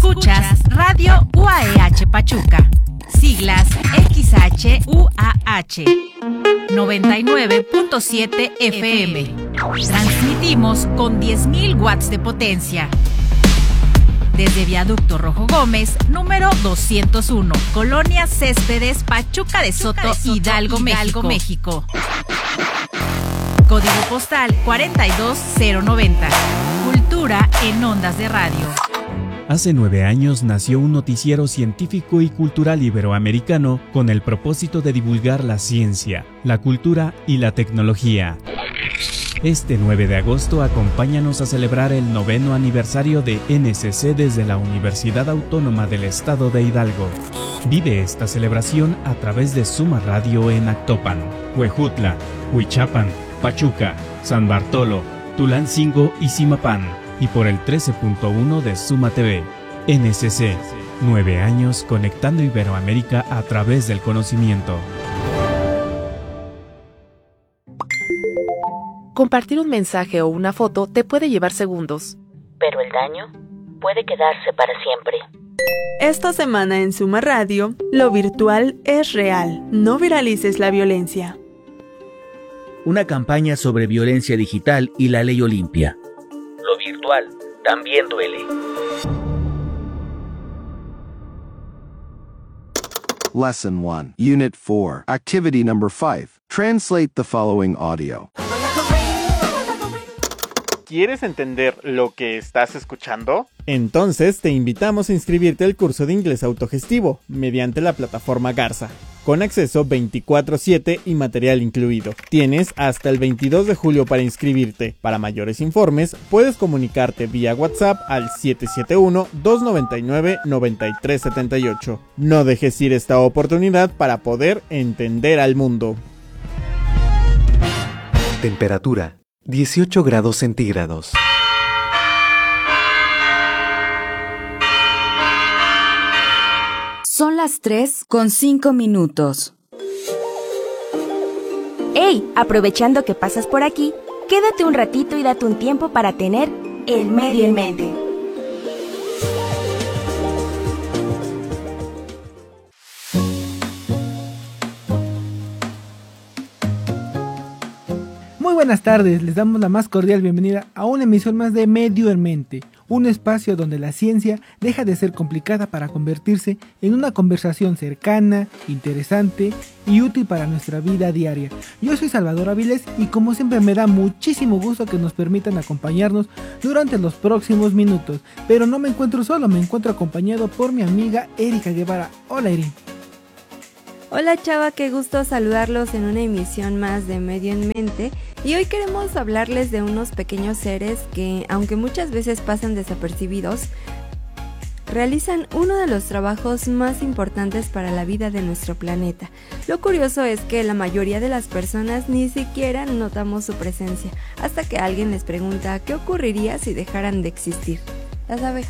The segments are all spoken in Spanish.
Escuchas Radio UAEH Pachuca, siglas XHUAH, 99.7 FM. Transmitimos con 10.000 watts de potencia. Desde Viaducto Rojo Gómez, número 201, Colonia Céspedes, Pachuca de Soto, Hidalgo, México. Código postal 42090. Cultura en ondas de radio. Hace 9 años nació un noticiero científico y cultural iberoamericano con el propósito de divulgar la ciencia, la cultura y la tecnología. Este 9 de agosto acompáñanos a celebrar el 9º aniversario de NCC desde la Universidad Autónoma del Estado de Hidalgo. Vive esta celebración a través de Suma Radio en Actopan, Huejutla, Huichapan, Pachuca, San Bartolo, Tulancingo y Zimapán, y por el 13.1 de Suma TV. NCC, 9 años conectando Iberoamérica a través del conocimiento. Compartir un mensaje o una foto te puede llevar segundos, pero el daño puede quedarse para siempre. Esta semana en Suma Radio, lo virtual es real. No viralices la violencia. Una campaña sobre violencia digital y la ley Olimpia. Lo virtual también duele. Lesson 1, Unit 4, Activity Number 5. Translate the following audio. ¿Quieres entender lo que estás escuchando? Entonces te invitamos a inscribirte al curso de inglés autogestivo mediante la plataforma Garza, con acceso 24/7 y material incluido. Tienes hasta el 22 de julio para inscribirte. Para mayores informes, puedes comunicarte vía WhatsApp al 771-299-9378. No dejes ir esta oportunidad para poder entender al mundo. Temperatura 18 grados centígrados. Son las 3:05. ¡Hey! Aprovechando que pasas por aquí, quédate un ratito y date un tiempo para tener el medio en mente. Muy buenas tardes, les damos la más cordial bienvenida a una emisión más de Medio en Mente, un espacio donde la ciencia deja de ser complicada para convertirse en una conversación cercana, interesante y útil para nuestra vida diaria. Yo soy Salvador Avilés y como siempre me da muchísimo gusto que nos permitan acompañarnos durante los próximos minutos, pero no me encuentro solo, me encuentro acompañado por mi amiga Erika Guevara. Hola Eri. Hola Chava, qué gusto saludarlos en una emisión más de Medio en Mente y hoy queremos hablarles de unos pequeños seres que, aunque muchas veces pasan desapercibidos, realizan uno de los trabajos más importantes para la vida de nuestro planeta. Lo curioso es que la mayoría de las personas ni siquiera notamos su presencia hasta que alguien les pregunta qué ocurriría si dejaran de existir. Las abejas.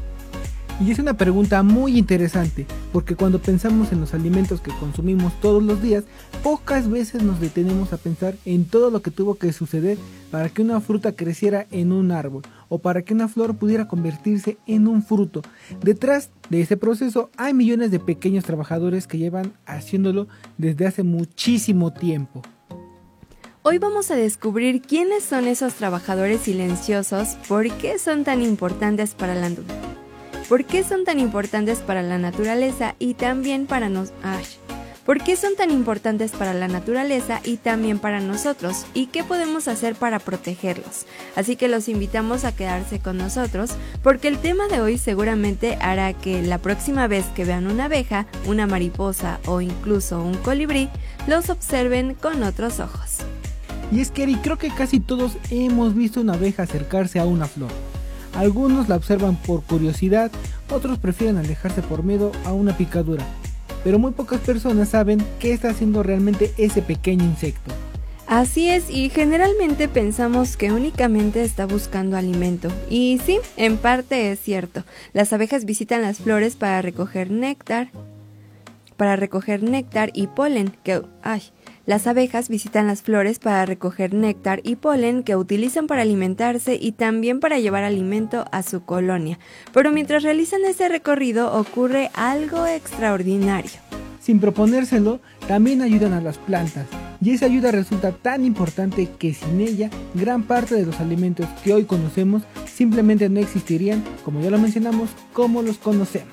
Y es una pregunta muy interesante, porque cuando pensamos en los alimentos que consumimos todos los días, pocas veces nos detenemos a pensar en todo lo que tuvo que suceder para que una fruta creciera en un árbol, o para que una flor pudiera convertirse en un fruto. Detrás de ese proceso hay millones de pequeños trabajadores que llevan haciéndolo desde hace muchísimo tiempo. Hoy vamos a descubrir quiénes son esos trabajadores silenciosos, por qué son tan importantes para la ¿Por qué son tan importantes para la naturaleza y también para ¿Por qué son tan importantes para la naturaleza y también para nosotros? ¿Y qué podemos hacer para protegerlos? Así que los invitamos a quedarse con nosotros porque el tema de hoy seguramente hará que la próxima vez que vean una abeja, una mariposa o incluso un colibrí, los observen con otros ojos. Y es que Eri, creo que casi todos hemos visto una abeja acercarse a una flor. Algunos la observan por curiosidad, otros prefieren alejarse por miedo a una picadura, pero muy pocas personas saben qué está haciendo realmente ese pequeño insecto. Así es, y generalmente pensamos que únicamente está buscando alimento, y sí, en parte es cierto. Las abejas visitan las flores para recoger néctar y polen, Las abejas visitan las flores para recoger néctar y polen que utilizan para alimentarse y también para llevar alimento a su colonia. Pero mientras realizan ese recorrido ocurre algo extraordinario. Sin proponérselo, también ayudan a las plantas, y esa ayuda resulta tan importante que sin ella, gran parte de los alimentos que hoy conocemos simplemente no existirían, como ya lo mencionamos, como los conocemos.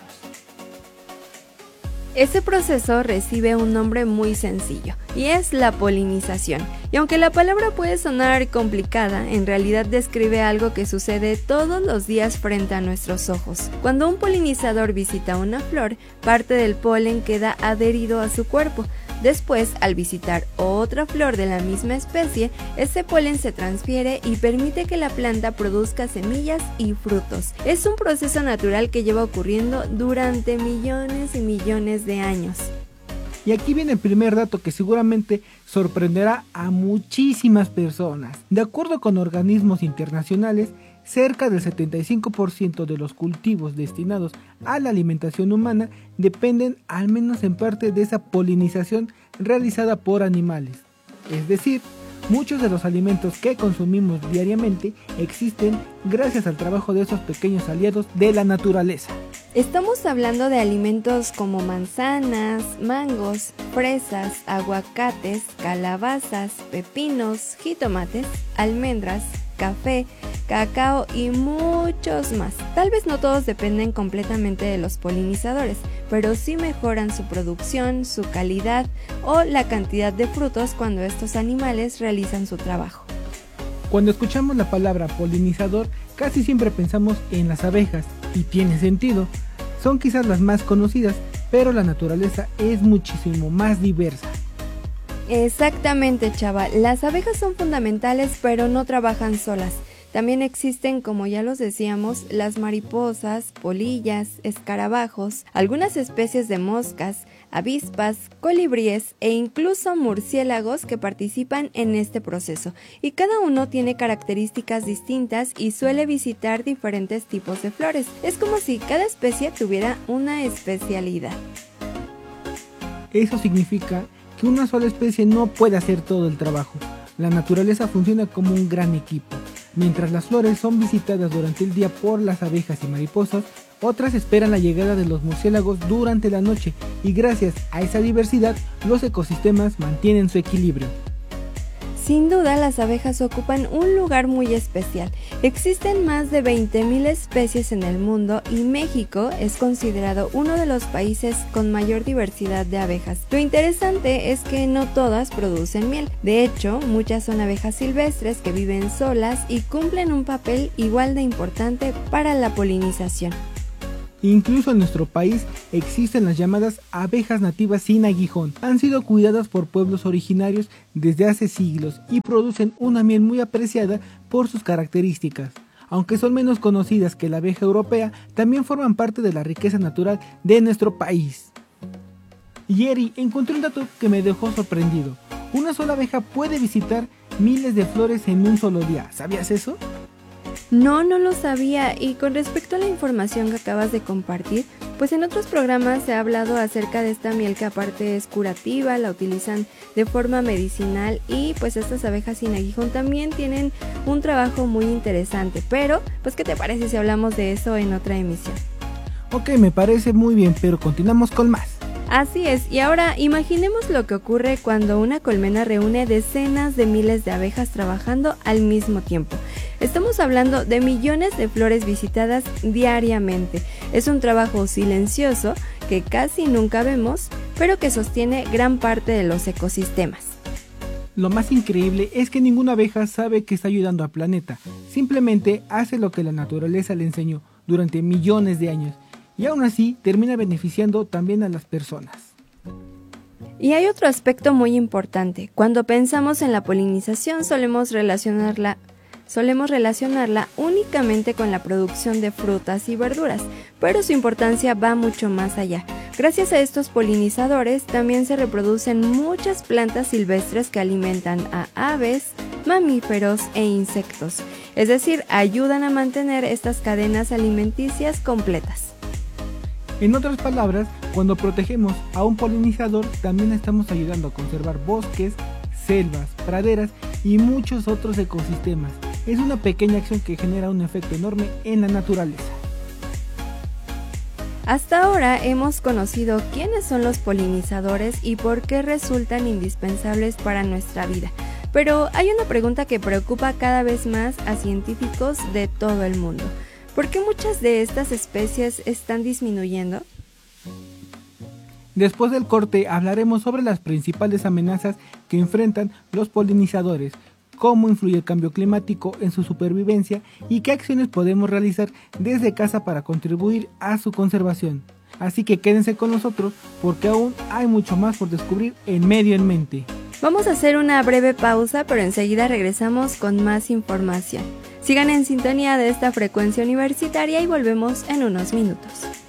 Ese proceso recibe un nombre muy sencillo, y es la polinización. Y aunque la palabra puede sonar complicada, en realidad describe algo que sucede todos los días frente a nuestros ojos. Cuando un polinizador visita una flor, parte del polen queda adherido a su cuerpo. Después, al visitar otra flor de la misma especie, ese polen se transfiere y permite que la planta produzca semillas y frutos. Es un proceso natural que lleva ocurriendo durante millones y millones de años. Y aquí viene el primer dato que seguramente sorprenderá a muchísimas personas. De acuerdo con organismos internacionales, cerca del 75% de los cultivos destinados a la alimentación humana dependen, al menos en parte, de esa polinización realizada por animales. Es decir, muchos de los alimentos que consumimos diariamente existen gracias al trabajo de esos pequeños aliados de la naturaleza. Estamos hablando de alimentos como manzanas, mangos, fresas, aguacates, calabazas, pepinos, jitomates, almendras, café, cacao y muchos más. Tal vez no todos dependen completamente de los polinizadores, pero sí mejoran su producción, su calidad o la cantidad de frutos cuando estos animales realizan su trabajo. Cuando escuchamos la palabra polinizador, casi siempre pensamos en las abejas, y tiene sentido. Son quizás las más conocidas, pero la naturaleza es muchísimo más diversa. Exactamente, Chava. Las abejas son fundamentales, pero no trabajan solas. También existen, como ya los decíamos, las mariposas, polillas, escarabajos, algunas especies de moscas, avispas, colibríes e incluso murciélagos que participan en este proceso. Y cada uno tiene características distintas y suele visitar diferentes tipos de flores. Es como si cada especie tuviera una especialidad. Eso significa que una sola especie no puede hacer todo el trabajo. La naturaleza funciona como un gran equipo. Mientras las flores son visitadas durante el día por las abejas y mariposas, otras esperan la llegada de los murciélagos durante la noche, y gracias a esa diversidad, los ecosistemas mantienen su equilibrio. Sin duda, las abejas ocupan un lugar muy especial. Existen más de 20.000 especies en el mundo y México es considerado uno de los países con mayor diversidad de abejas. Lo interesante es que no todas producen miel. De hecho, muchas son abejas silvestres que viven solas y cumplen un papel igual de importante para la polinización. Incluso en nuestro país existen las llamadas abejas nativas sin aguijón. Han sido cuidadas por pueblos originarios desde hace siglos y producen una miel muy apreciada por sus características. Aunque son menos conocidas que la abeja europea, también forman parte de la riqueza natural de nuestro país. Y Eri, encontré un dato que me dejó sorprendido. Una sola abeja puede visitar miles de flores en un solo día. ¿Sabías eso? No lo sabía. Y con respecto a la información que acabas de compartir, pues en otros programas se ha hablado acerca de esta miel que aparte es curativa, la utilizan de forma medicinal y pues estas abejas sin aguijón también tienen un trabajo muy interesante. Pero, pues ¿qué te parece si hablamos de eso en otra emisión? Ok, me parece muy bien, pero continuamos con más. Así es, y ahora imaginemos lo que ocurre cuando una colmena reúne decenas de miles de abejas trabajando al mismo tiempo. Estamos hablando de millones de flores visitadas diariamente. Es un trabajo silencioso que casi nunca vemos, pero que sostiene gran parte de los ecosistemas. Lo más increíble es que ninguna abeja sabe que está ayudando al planeta. Simplemente hace lo que la naturaleza le enseñó durante millones de años. Y aún así termina beneficiando también a las personas. Y hay otro aspecto muy importante. Cuando pensamos en la polinización solemos relacionarla únicamente con la producción de frutas y verduras, pero su importancia va mucho más allá. Gracias a estos polinizadores también se reproducen muchas plantas silvestres que alimentan a aves, mamíferos e insectos, es decir, ayudan a mantener estas cadenas alimenticias completas. En otras palabras, cuando protegemos a un polinizador, también estamos ayudando a conservar bosques, selvas, praderas y muchos otros ecosistemas. Es una pequeña acción que genera un efecto enorme en la naturaleza. Hasta ahora hemos conocido quiénes son los polinizadores y por qué resultan indispensables para nuestra vida. Pero hay una pregunta que preocupa cada vez más a científicos de todo el mundo. ¿Por qué muchas de estas especies están disminuyendo? Después del corte hablaremos sobre las principales amenazas que enfrentan los polinizadores, cómo influye el cambio climático en su supervivencia y qué acciones podemos realizar desde casa para contribuir a su conservación. Así que quédense con nosotros porque aún hay mucho más por descubrir en Medio en Mente. Vamos a hacer una breve pausa, pero enseguida regresamos con más información. Sigan en sintonía de esta frecuencia universitaria y volvemos en unos minutos.